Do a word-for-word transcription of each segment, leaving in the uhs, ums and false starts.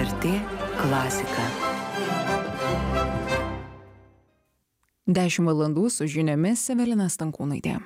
er tė klasika. Dešimt valandų su žiniomis Evelina Stankūnaitė.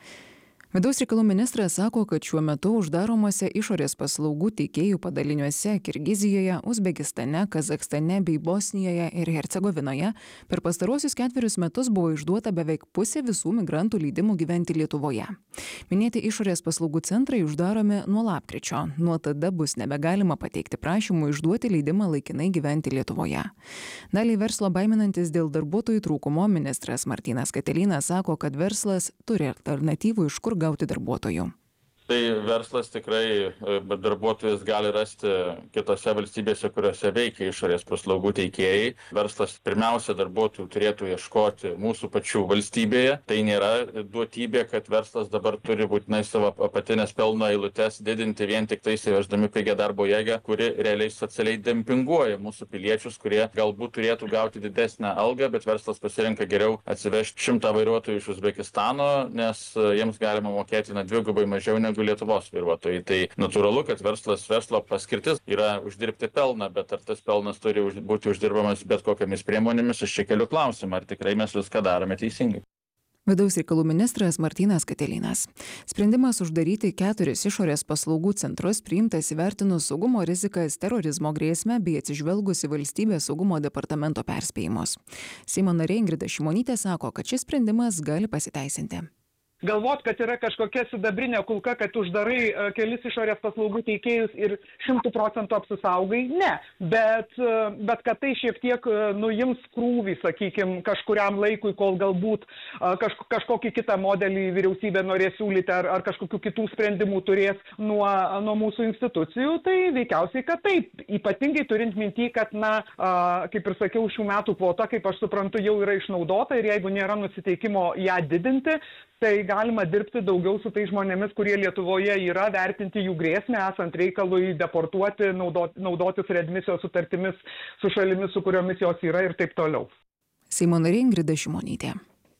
Vidaus reikalų ministras sako, kad šiuo metu uždaromose išorės paslaugų teikėjų padaliniuose Kirgizijoje, Uzbekistane, Kazachstane bei Bosnijoje ir Hercegovinoje per pastaruosius ketverius metus buvo išduota beveik pusė visų migrantų leidimų gyventi Lietuvoje. Minėti išorės paslaugų centrai uždaromi nuo lapkričio. Nuo tada bus nebegalima pateikti prašymų išduoti leidimą laikinai gyventi Lietuvoje. Daliai verslo baiminantis dėl darbuotojų trūkumo, ministras Martynas Katelynas sako, kad verslas turi alternatyvų, iš kur gauti darbuotojų. Tai verslas tikrai, bet darbuotojas gali rasti kitose valstybėse, kuriuose veikia išorės paslaugų teikėjai. Verslas pirmiausia darbuotojų turėtų ieškoti mūsų pačių valstybėje. Tai nėra duotybė, kad verslas dabar turi būtinai savo apatinės pelno eilutes didinti vien tik tai įsiveždami pigią darbo jėgą, kuri realiai socialiai dempinguoja mūsų piliečius, kurie galbūt turėtų gauti didesnę algą, bet verslas pasirenka geriau atsivežti šimtą vairuotojų iš Uzbekistano, nes jiems galima mokėti na dvigubai mažiau negu Lietuvos vairuotojai. Tai natūralu, kad verslas, verslo paskirtis yra uždirbti pelną, bet ar tas pelnas turi už, būti uždirbamas bet kokiamis priemonėmis, aš čia keliu klausimą, ar tikrai mes viską darome teisingai. Vidaus reikalų ministras Martynas Katelynas. Sprendimas uždaryti keturis išorės paslaugų centrus priimtas įvertinus saugumo rizikas, terorizmo grėsmę bei atsižvelgus į valstybės saugumo departamento perspėjimus. Seimo narė Ingrida Šimonytė sako, kad šis sprendimas gali pasiteisinti. Galvot, kad yra kažkokia sidabrinė kulka, kad uždarai uh, kelis išorės paslaugų teikėjus ir šimtų procentų apsisaugai, ne. Bet, uh, bet kad tai šiek tiek uh, nuims krūvį, sakykime, kažkuriam laikui, kol galbūt uh, kaž, kažkokį kitą modelį vyriausybė norės siūlyti ar, ar kažkokių kitų sprendimų turės nuo, nuo mūsų institucijų, tai veikiausiai, kad taip. Ypatingai turint mintį, kad, na, uh, kaip ir sakiau, šių metų kvota, kaip aš suprantu, jau yra išnaudota ir jeigu nėra nusiteikimo ją didinti, tai galima dirbti daugiau su tai žmonėmis, kurie Lietuvoje yra, vertinti jų grėsmę, esant reikalui deportuoti, naudot, naudotis readmisijos sutartimis su šalimis, su kuriomis jos yra ir taip toliau. Seimo narė Ingrida Šimonytė.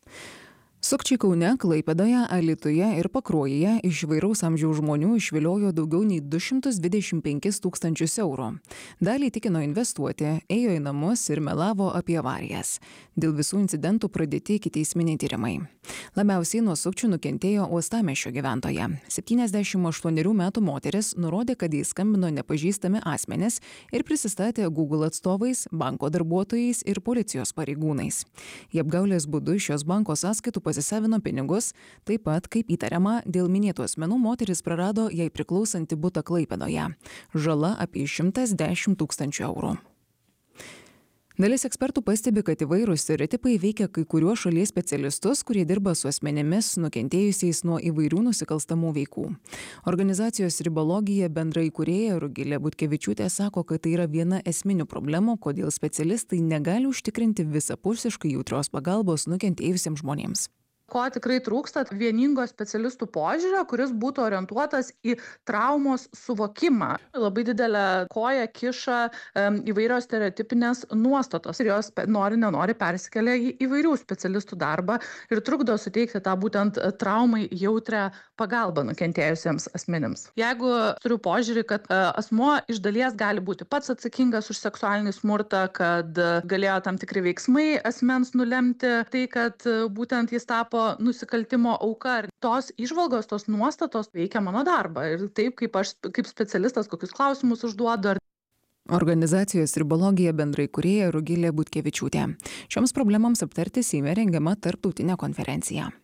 Sukčiai Kaune, Klaipėdoje, Alytuje ir Pakruojyje iš įvairaus amžiaus žmonių išviliojo daugiau nei du šimtus dvidešimt penkis tūkstančius eurų. Dalį tikino investuoti, ėjo į namus ir melavo apie avarijas. Dėl visų incidentų pradėti ikiteisminiai tyrimai. Labiausiai nuo sukčių nukentėjo Uostamiesčio gyventoja. septyniasdešimt aštuonerių metų moteris nurodė, kad jai skambino nepažįstami asmenys ir prisistatė Google atstovais, banko darbuotojais ir policijos pareigūnais. Jie apgaulės būdu iš šios banko sąskaitų pasisavino pinigus, taip pat, kaip įtariama, dėl minėtų asmenų moteris prarado jai priklausantį butą Klaipėdoje. Žala apie šimtas dešimt tūkstančių eurų. Dalis ekspertų pastebi, kad įvairūs stereotipai veikia kai kuriuos šalies specialistus, kurie dirba su asmenimis nukentėjusiais nuo įvairių nusikalstamų veikų. Organizacijos Ribologija bendraįkūrėja Rugilė Butkevičiūtė sako, kad tai yra viena esminių problemų, kodėl specialistai negali užtikrinti visapusiškai jautrios pagalbos nukentėjusiems žmonėms. Ko tikrai trūksta vieningo specialistų požiūrio, kuris būtų orientuotas į traumos suvokimą. Labai didelę koją kiša um, įvairios stereotipinės nuostatos ir jos nori, nenori persikelia į įvairių specialistų darbą ir trukdo suteikti tą būtent traumai jautrią pagalbą nukentėjusiems asmenims. Jeigu turiu požiūrį, kad uh, asmuo iš dalies gali būti pats atsakingas už seksualinį smurtą, kad uh, galėjo tam tikri veiksmai asmens nulemti tai, kad uh, būtent jis tapo nusikaltimo auka. Tos įžvalgos, tos nuostatos veikia mano darbą ir taip, kaip aš kaip specialistas kokius klausimus užduodu. Organizacijos Ribologija bendraįkūrėja Rugilė Butkevičiūtė. Šioms problemams aptarti Seime rengiama tarptautinė konferencija.